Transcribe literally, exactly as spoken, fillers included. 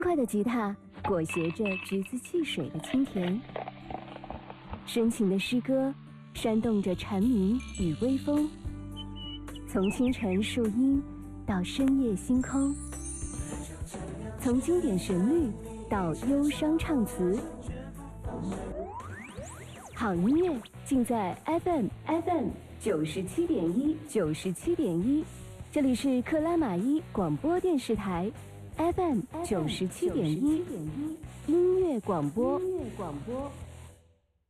快的吉他裹挟着橘子汽水的清甜，深情的诗歌煽动着蝉鸣与微风，从清晨树荫到深夜星空，从经典旋律到忧伤唱词，好音乐尽在 F M F M 九十七点一九十七点一，这里是克拉玛依广播电视台 F M 九十七点一音乐广播。音乐广播。